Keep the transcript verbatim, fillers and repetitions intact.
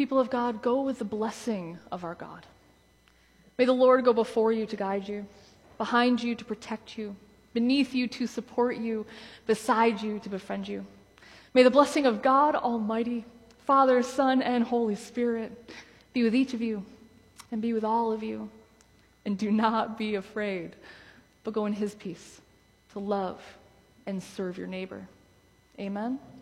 People of God, go with the blessing of our God. May the Lord go before you to guide you, behind you to protect you, beneath you to support you, beside you to befriend you. May the blessing of God Almighty, Father, Son, and Holy Spirit be with each of you and be with all of you. And do not be afraid, but go in his peace to love and serve your neighbor. Amen.